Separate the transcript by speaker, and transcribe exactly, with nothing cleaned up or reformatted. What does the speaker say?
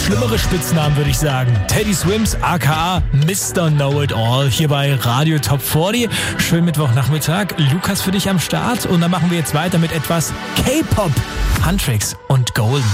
Speaker 1: schlimmere Spitznamen, würde ich sagen. Teddy Swims, aka Mister Know-It-All, hier bei Radio Top vierzig. Schönen Mittwochnachmittag. Lukas für dich am Start. Und dann machen wir jetzt weiter mit etwas K-Pop. Huntrix und Golden.